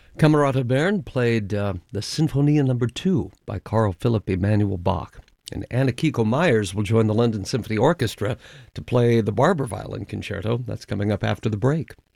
Camerata Bern played the Sinfonia No. 2 by Carl Philipp Emanuel Bach. And Anna Kiko Myers will join the London Symphony Orchestra to play the Barber Violin Concerto. That's coming up after the break.